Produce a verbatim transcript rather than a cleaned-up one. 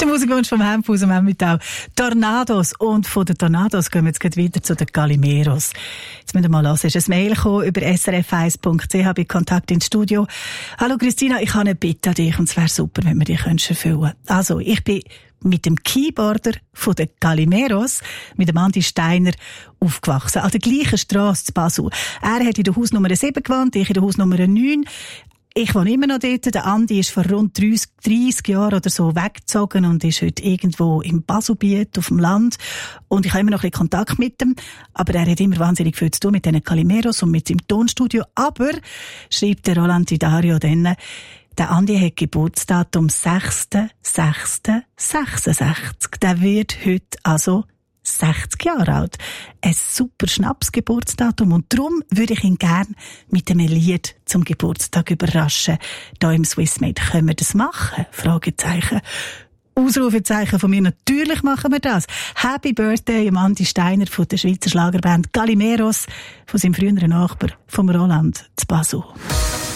Der Musikwunsch vom Hemphaus am Emmental. Tornados. Und von den Tornados gehen wir jetzt gleich weiter zu den Calimeros. Jetzt müssen wir mal hören. Es ist ein Mail gekommen über s r f eins punkt c h bei Kontakt ins Studio. Hallo Christina, ich habe eine Bitte an dich und es wäre super, wenn wir die erfüllen können. Also, ich bin mit dem Keyboarder von den Calimeros, mit dem Andi Steiner, aufgewachsen. An der gleichen Strasse zu Basel. Er hat in der Hausnummer sieben gewohnt, ich in der Hausnummer neun. Ich wohne immer noch dort. Der Andi ist vor rund dreissig Jahren oder so weggezogen und ist heute irgendwo im Baselbiet auf dem Land. Und ich habe immer noch ein bisschen Kontakt mit ihm. Aber er hat immer wahnsinnig viel zu tun mit diesen Calimeros und mit seinem Tonstudio. Aber, schreibt der Roland Dario dann, der Andi hat Geburtsdatum sechster sechster sechsundsechzig. Der wird heute also sechzig Jahre alt. Ein super Schnapsgeburtsdatum. Und darum würde ich ihn gern mit einem Lied zum Geburtstag überraschen. Da im Swissmade. Können wir das machen? Fragezeichen. Ausrufezeichen von mir. Natürlich machen wir das. Happy Birthday am Andi Steiner von der Schweizer Schlagerband Calimeros, von seinem früheren Nachbar, vom Roland zu Basel.